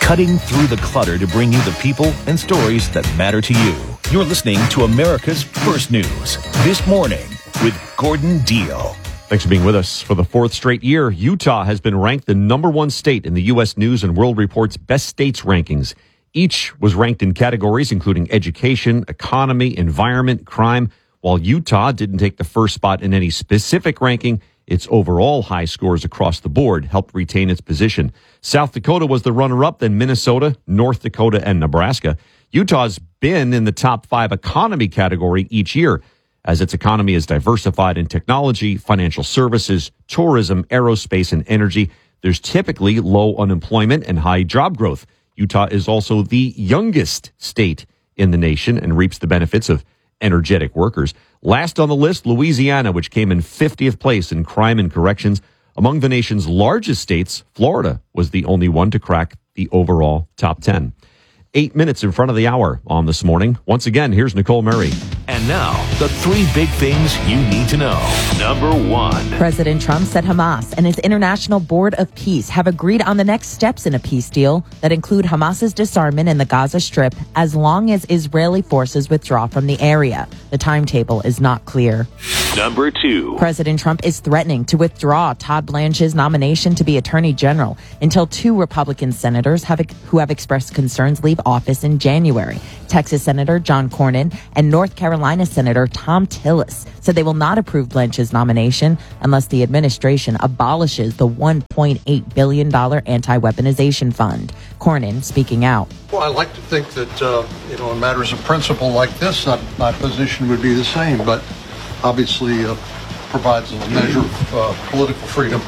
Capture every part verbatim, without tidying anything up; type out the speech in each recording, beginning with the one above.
cutting through the clutter to bring you the people and stories that matter to you. You're listening to America's First News This Morning with Gordon Deal. Thanks for being with us. For the fourth straight year, Utah has been ranked the number one state in the U S News and World Report's Best States rankings. Each was ranked in categories including education, economy, environment, crime. While Utah didn't take the first spot in any specific ranking, its overall high scores across the board helped retain its position. South Dakota was the runner-up, then Minnesota, North Dakota, and Nebraska. Utah's been in the top five economy category each year, as its economy is diversified in technology, financial services, tourism, aerospace, and energy. There's typically low unemployment and high job growth. Utah is also the youngest state in the nation and reaps the benefits of energetic workers. Last on the list, Louisiana, which came in fiftieth place in crime and corrections. Among the nation's largest states, Florida was the only one to crack the overall top ten. Eight minutes in front of the hour on This Morning. Once again, here's Nicole Murray. And now, the three big things you need to know. Number one. President Trump said Hamas and his International Board of Peace have agreed on the next steps in a peace deal that include Hamas's disarmament in the Gaza Strip as long as Israeli forces withdraw from the area. The timetable is not clear. Number two. President Trump is threatening to withdraw Todd Blanche's nomination to be Attorney General until two Republican senators have who have expressed concerns leave office in January. Texas Senator John Cornyn and North Carolina Senator Thom Tillis said they will not approve Blanche's nomination unless the administration abolishes the one point eight billion dollars anti-weaponization fund. Cornyn speaking out. Well, I like to think that, uh, you know, in matters of principle like this, uh, my position would be the same, but obviously uh, provides a measure of uh, political freedom.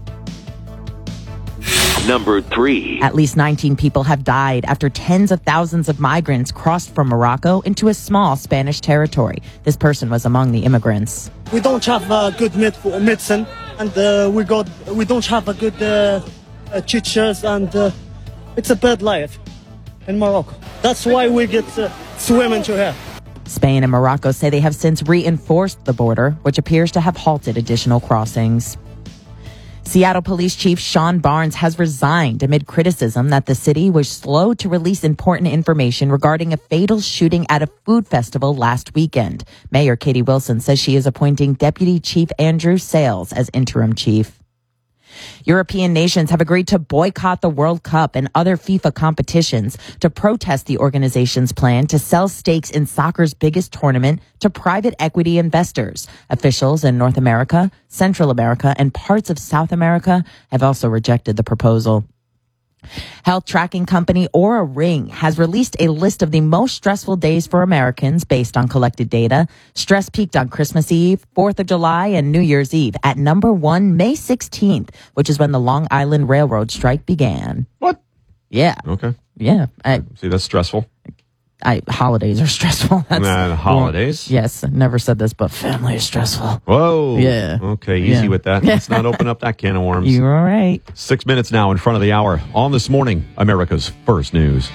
Number three. At least nineteen people have died after tens of thousands of migrants crossed from Morocco into a small Spanish territory. This person was among the immigrants. We don't have uh, good med- medicine, and uh, we got we don't have a good uh, uh, teachers, and uh, it's a bad life in Morocco. That's why we get uh, swimming to here. Spain and Morocco say they have since reinforced the border, which appears to have halted additional crossings. Seattle Police Chief Sean Barnes has resigned amid criticism that the city was slow to release important information regarding a fatal shooting at a food festival last weekend. Mayor Katie Wilson says she is appointing Deputy Chief Andrew Sales as interim chief. European nations have agreed to boycott the World Cup and other FIFA competitions to protest the organization's plan to sell stakes in soccer's biggest tournament to private equity investors. Officials in North America, Central America, and parts of South America have also rejected the proposal. Health tracking company Oura Ring has released a list of the most stressful days for Americans based on collected data. Stress peaked on Christmas Eve, fourth of July, and New Year's Eve. At number one, May sixteenth, which is when the Long Island Railroad strike began. What? Yeah. Okay. Yeah. I, See, that's stressful. I, holidays are stressful. That's, Nah, holidays? Well, yes, I never said this, but family is stressful. Whoa. Yeah. Okay, easy Yeah. with that. Let's not open up that can of worms. You're all right. Six minutes now in front of the hour. On This Morning, America's First News.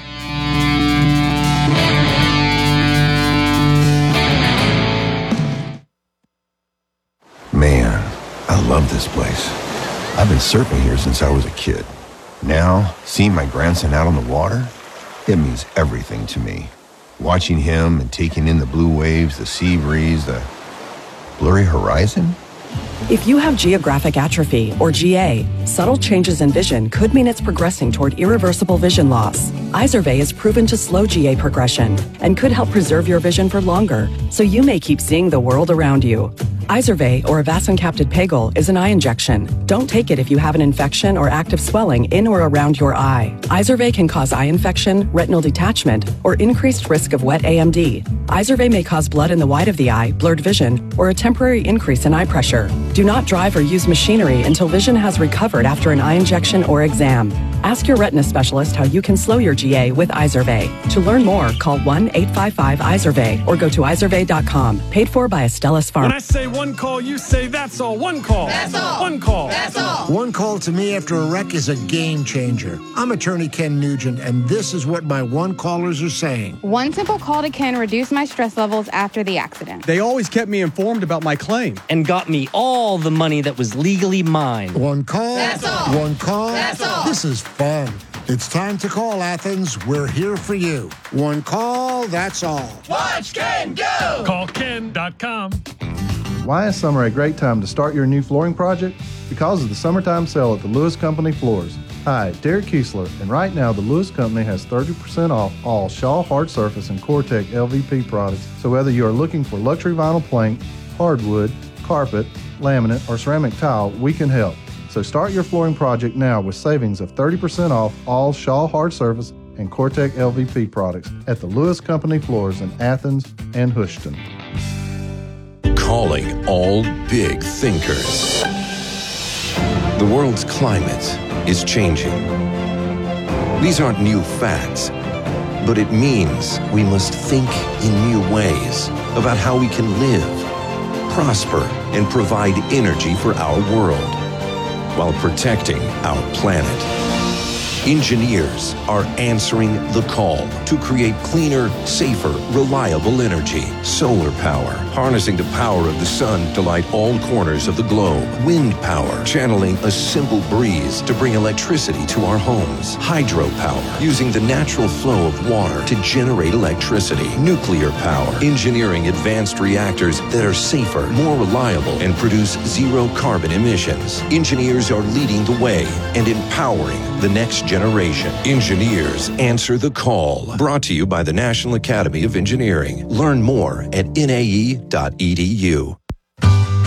Man, I love this place. I've been surfing here since I was a kid. Now, seeing my grandson out on the water, it means everything to me. Watching him and taking in the blue waves, the sea breeze, the blurry horizon. If you have geographic atrophy, or G A, subtle changes in vision could mean it's progressing toward irreversible vision loss. Izervay is proven to slow G A progression and could help preserve your vision for longer, so you may keep seeing the world around you. Izervay, or avacincaptad pegol, is an eye injection. Don't take it if you have an infection or active swelling in or around your eye. Izervay can cause eye infection, retinal detachment, or increased risk of wet A M D. Izervay may cause blood in the white of the eye, blurred vision, or a temporary increase in eye pressure. Do not drive or use machinery until vision has recovered after an eye injection or exam. Ask your retina specialist how you can slow your G A with Izervay. To learn more, call one eight five five Izervay or go to izervay dot com. Paid for by Astellas Pharma. When I say one call, you say that's all. One call. That's all. One call. That's all. One call to me after a wreck is a game changer. I'm attorney Ken Nugent, and this is what my one callers are saying. One simple call to Ken reduced my stress levels after the accident. They always kept me informed about my claim. And got me all the money that was legally mine. One call. That's all. One call. That's all. This is fun. It's time to call, Athens. We're here for you. One call, that's all. Watch Ken go! Call Ken dot com. Why is summer a great time to start your new flooring project? Because of the summertime sale at the Lewis Company Floors. Hi, Derek Kiesler, and right now the Lewis Company has thirty percent off all Shaw Hard Surface and Cortec L V P products. So whether you are looking for luxury vinyl plank, hardwood, carpet, laminate, or ceramic tile, we can help. So start your flooring project now with savings of thirty percent off all Shaw Hard Surface and Cortec L V P products at the Lewis Company Floors in Athens and Houston. Calling all big thinkers. The world's climate is changing. These aren't new facts, but it means we must think in new ways about how we can live, prosper, and provide energy for our world while protecting our planet. Engineers are answering the call to create cleaner, safer, reliable energy. Solar power, harnessing the power of the sun to light all corners of the globe. Wind power, channeling a simple breeze to bring electricity to our homes. Hydropower, using the natural flow of water to generate electricity. Nuclear power, engineering advanced reactors that are safer, more reliable, and produce zero carbon emissions. Engineers are leading the way and empowering the next generation. Engineers answer the call. Brought to you by the National Academy of Engineering. Learn more at N A E dot E D U.